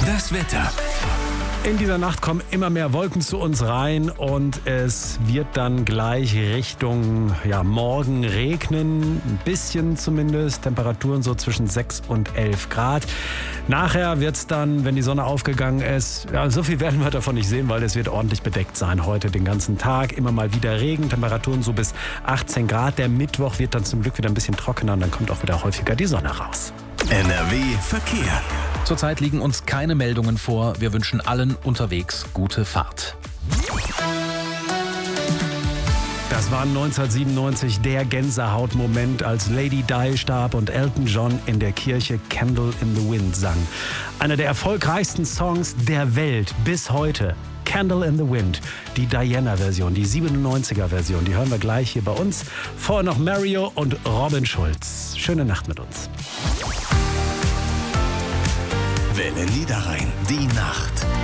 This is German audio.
Das Wetter. In dieser Nacht kommen immer mehr Wolken zu uns rein und es wird dann gleich Richtung Morgen regnen. Ein bisschen zumindest. Temperaturen so zwischen 6 und 11 Grad. Nachher wird es dann, wenn die Sonne aufgegangen ist, so viel werden wir davon nicht sehen, weil es wird ordentlich bedeckt sein heute den ganzen Tag. Immer mal wieder Regen, Temperaturen so bis 18 Grad. Der Mittwoch wird dann zum Glück wieder ein bisschen trockener und dann kommt auch wieder häufiger die Sonne raus. NRW Verkehr. Zurzeit liegen uns keine Meldungen vor. Wir wünschen allen unterwegs gute Fahrt. Das war 1997 der Gänsehautmoment, als Lady Di starb und Elton John in der Kirche Candle in the Wind sang. Einer der erfolgreichsten Songs der Welt bis heute. Candle in the Wind, die Diana-Version, die 97er-Version, die hören wir gleich hier bei uns. Vorher noch Mario und Robin Schulz. Schöne Nacht mit uns. Welle Niederrhein, die Nacht.